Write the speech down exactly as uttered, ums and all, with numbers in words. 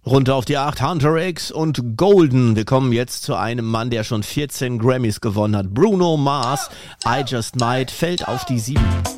Runter auf die acht, Hunter X und Golden. Wir kommen jetzt zu einem Mann, der schon vierzehn Grammys gewonnen hat. Bruno Mars, I Just Might, fällt auf die sieben.